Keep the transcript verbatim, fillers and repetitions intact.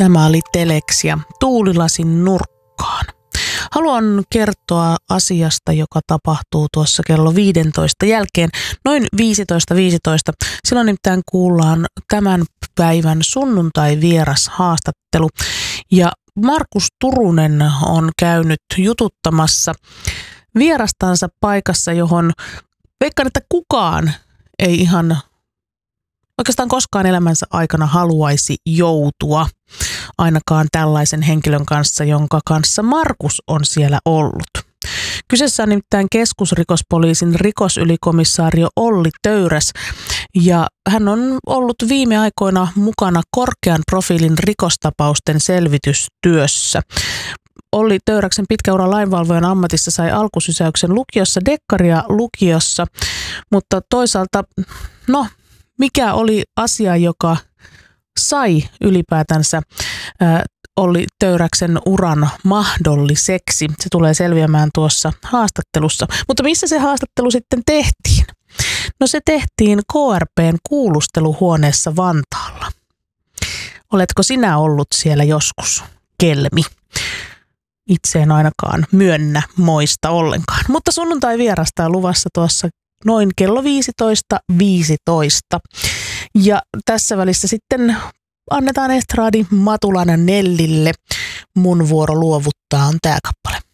Tämä oli Telexia Tuulilasin nurkkaan. Haluan kertoa asiasta, joka tapahtuu tuossa kello viisitoista jälkeen, noin viisitoista viisitoista. Silloin nimittäin kuullaan tämän päivän sunnuntai-vieras haastattelu. Ja Markus Turunen on käynyt jututtamassa vierastansa paikassa, johon veikkaan, että kukaan ei ihan oikeastaan koskaan elämänsä aikana haluaisi joutua, ainakaan tällaisen henkilön kanssa, jonka kanssa Markus on siellä ollut. Kyseessä on nimittäin keskusrikospoliisin rikosylikomisaario Olli Töyräs, ja hän on ollut viime aikoina mukana korkean profiilin rikostapausten selvitystyössä. Olli Töyräksen pitkä ura lainvalvojan ammatissa sai alkusysäyksen lukiossa, dekkaria lukiossa, mutta toisaalta, no, mikä oli asia, joka sai ylipäätänsä äh, Olli Töyräksen uran mahdolliseksi? Se tulee selviämään tuossa haastattelussa. Mutta missä se haastattelu sitten tehtiin? No se tehtiin K R P:n kuulusteluhuoneessa Vantaalla. Oletko sinä ollut siellä joskus, Kelmi? Itse en ainakaan myönnä moista ollenkaan. Mutta sunnuntai vierasta on luvassa tuossa noin kello viisitoista viisitoista. Ja tässä välissä sitten annetaan estraadi Matulan Nellille. Mun vuoro luovuttaa on tää kappale.